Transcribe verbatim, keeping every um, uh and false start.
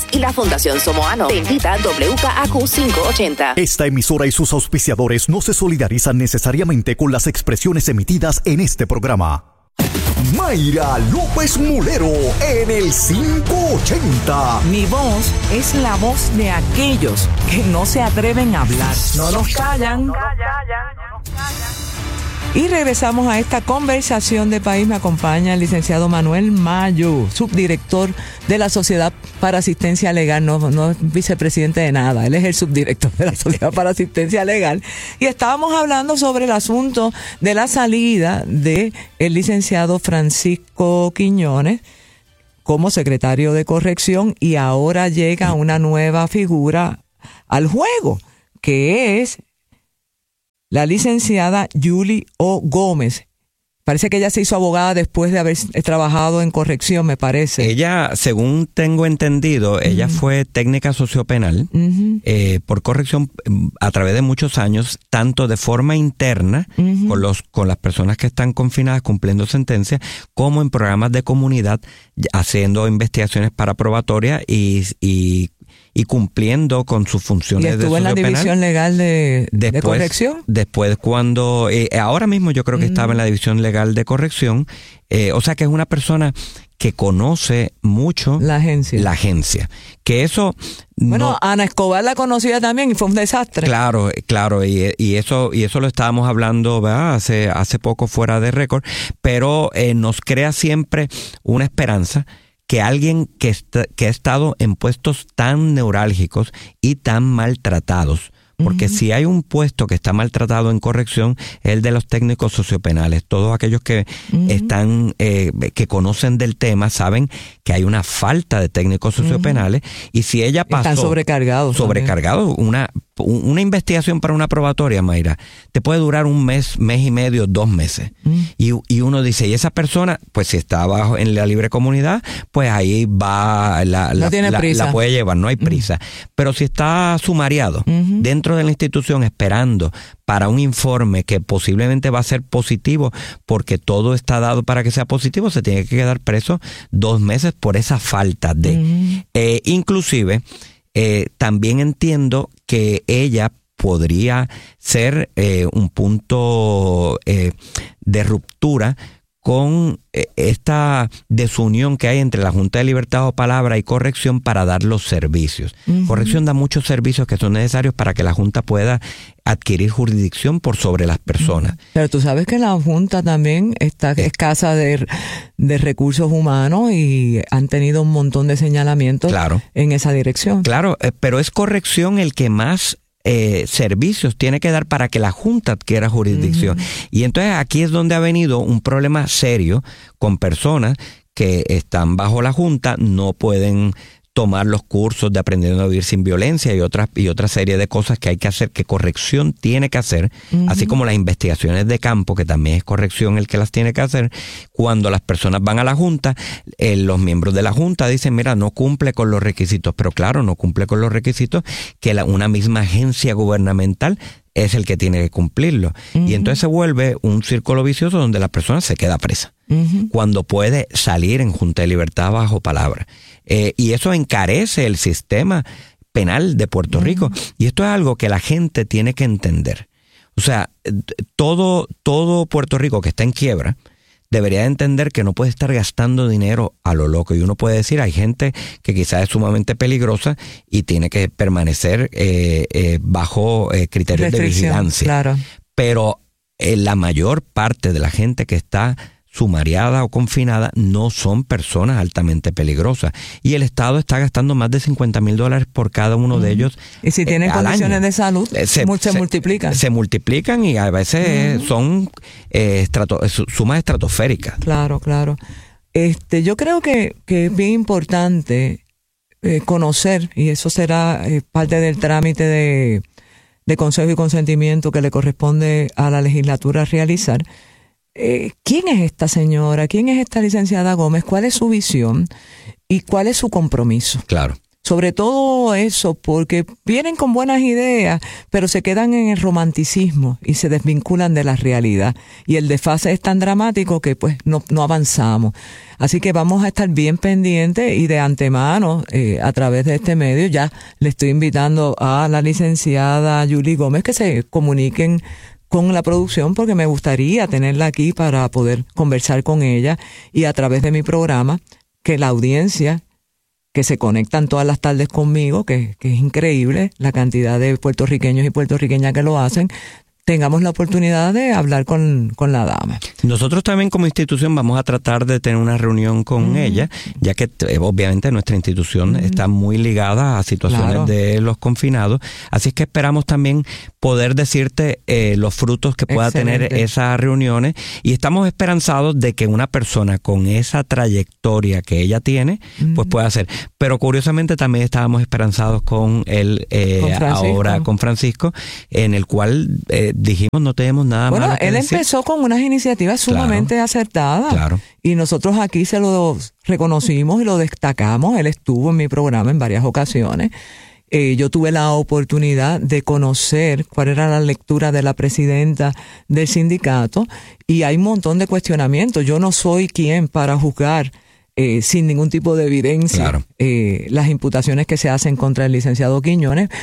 y la Fundación Somoano. Te invita W K A Q quinientos ochenta. Esta emisora y sus auspiciadores no se solidarizan necesariamente con las expresiones emitidas en este programa. Mayra López Mulero en el quinientos ochenta. Mi voz es la voz de aquellos que no se atreven a hablar. No nos callan. No nos callan, no nos callan. Y regresamos a esta conversación de país. Me acompaña el licenciado Manuel Mayo, subdirector de la Sociedad para Asistencia Legal. No, no es vicepresidente de nada, él es el subdirector de la Sociedad para Asistencia Legal. Y estábamos hablando sobre el asunto de la salida de el licenciado Francisco Quiñones como secretario de Corrección, y ahora llega una nueva figura al juego, que es la licenciada Julie O. Gómez. Parece que ella se hizo abogada después de haber trabajado en corrección, me parece. Ella, según tengo entendido, uh-huh. ella fue técnica sociopenal uh-huh. eh, por corrección a través de muchos años, tanto de forma interna uh-huh. con los con las personas que están confinadas cumpliendo sentencia, como en programas de comunidad haciendo investigaciones para probatoria y, y y cumpliendo con sus funciones de sociopenal. ¿Y estuvo en la división legal de, después, de corrección? Después, cuando... Eh, ahora mismo yo creo que mm. estaba en la división legal de corrección. Eh, o sea que es una persona que conoce mucho la agencia. La agencia. Que eso... Bueno, no, Ana Escobar la conocía también y fue un desastre. Claro, claro. Y, y eso y eso lo estábamos hablando, ¿verdad? Hace, hace poco fuera de récord. Pero eh, nos crea siempre una esperanza que alguien que, está, que ha estado en puestos tan neurálgicos y tan maltratados, porque uh-huh. si hay un puesto que está maltratado en corrección, es el de los técnicos sociopenales. Todos aquellos que uh-huh. están, eh, que conocen del tema, saben que hay una falta de técnicos sociopenales, uh-huh. y si ella pasó... Están sobrecargados. Sobrecargados. Una, una investigación para una probatoria, Mayra, te puede durar un mes, mes y medio, dos meses. Uh-huh. Y, y uno dice, y esa persona, pues si está abajo en la libre comunidad, pues ahí va, la, la, no tiene la, prisa. la puede llevar, no hay prisa. Uh-huh. Pero si está sumariado, uh-huh. dentro de la institución esperando para un informe que posiblemente va a ser positivo, porque todo está dado para que sea positivo, se tiene que quedar preso dos meses por esa falta de... Uh-huh. Eh, inclusive, eh, también entiendo que ella podría ser eh, un punto eh, de ruptura con esta desunión que hay entre la Junta de Libertad o Palabra y Corrección para dar los servicios. Uh-huh. Corrección da muchos servicios que son necesarios para que la Junta pueda adquirir jurisdicción por sobre las personas. Pero tú sabes que la Junta también está sí. escasa de, de recursos humanos y han tenido un montón de señalamientos claro. en esa dirección. Claro, pero es Corrección el que más Eh, servicios tiene que dar para que la Junta adquiera jurisdicción. Uh-huh. Y entonces aquí es donde ha venido un problema serio con personas que están bajo la Junta, no pueden tomar los cursos de aprendiendo a vivir sin violencia y otras y otra serie de cosas que hay que hacer, que Corrección tiene que hacer, uh-huh. así como las investigaciones de campo, que también es Corrección el que las tiene que hacer. Cuando las personas van a la Junta, eh, los miembros de la Junta dicen, mira, no cumple con los requisitos, pero claro, no cumple con los requisitos que la, una misma agencia gubernamental es el que tiene que cumplirlo. Uh-huh. Y entonces se vuelve un círculo vicioso donde la persona se queda presa, uh-huh. cuando puede salir en Junta de Libertad bajo palabra. Eh, y eso encarece el sistema penal de Puerto uh-huh. Rico. Y esto es algo que la gente tiene que entender. O sea, todo, todo Puerto Rico que está en quiebra debería entender que no puede estar gastando dinero a lo loco. Y uno puede decir, hay gente que quizás es sumamente peligrosa y tiene que permanecer eh, eh, bajo eh, criterios de vigilancia. Claro. Pero eh, la mayor parte de la gente que está sumariada o confinada no son personas altamente peligrosas. Y el Estado está gastando más de cincuenta mil dólares por cada uno uh-huh. de ellos. Y si tienen eh, condiciones de salud, se, se, se multiplican. Se multiplican y a veces uh-huh. son eh, estrato, sumas estratosféricas. Claro, claro. Este, yo creo que, que es bien importante eh, conocer, y eso será eh, parte del trámite de, de consejo y consentimiento que le corresponde a la legislatura realizar. Eh, ¿Quién es esta señora? ¿Quién es esta licenciada Gómez? ¿Cuál es su visión? ¿Y cuál es su compromiso? Claro. sobre todo eso, porque vienen con buenas ideas, pero se quedan en el romanticismo y se desvinculan de la realidad. Y el desfase es tan dramático que pues no, no avanzamos. Así que vamos a estar bien pendientes y de antemano, eh, a través de este medio, ya le estoy invitando a la licenciada Yuli Gómez que se comuniquen con la producción, porque me gustaría tenerla aquí para poder conversar con ella, y a través de mi programa, que la audiencia que se conectan todas las tardes conmigo, que, que es increíble la cantidad de puertorriqueños y puertorriqueñas que lo hacen, tengamos la oportunidad de hablar con, con la dama. Nosotros también como institución vamos a tratar de tener una reunión con mm. ella, ya que eh, obviamente nuestra institución mm. está muy ligada a situaciones claro. de los confinados, así es que esperamos también poder decirte eh, los frutos que pueda Excelente. tener esas reuniones, y estamos esperanzados de que una persona con esa trayectoria que ella tiene, mm. pues pueda hacer. Pero curiosamente también estábamos esperanzados con él eh, ¿Con ahora con Francisco, en el cual eh, dijimos no tenemos nada bueno, malo que él decir. Empezó con unas iniciativas sumamente claro, acertadas. Claro. Y nosotros aquí se lo reconocimos y lo destacamos. Él estuvo en mi programa en varias ocasiones. Eh, yo tuve la oportunidad de conocer cuál era la lectura de la presidenta del sindicato, y hay un montón de cuestionamientos. Yo no soy quien para juzgar eh, sin ningún tipo de evidencia claro. eh, las imputaciones que se hacen contra el licenciado Quiñones,